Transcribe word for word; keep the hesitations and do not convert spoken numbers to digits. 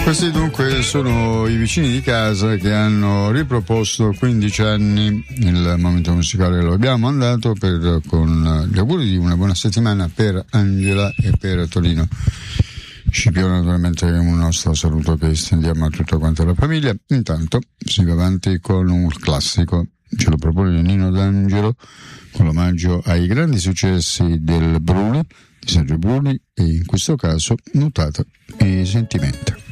Questi dunque sono i vicini di casa che hanno riproposto quindici anni il momento musicale. Lo abbiamo mandato per, con gli auguri di una buona settimana per Angela e per Torino Scipione. Naturalmente un nostro saluto che estendiamo a tutta quanta la famiglia. Intanto si va avanti con un classico, ce lo propone Nino D'Angelo, con l'omaggio ai grandi successi del Bruni, di Sergio Bruni, e in questo caso Nuotata e Sentimento.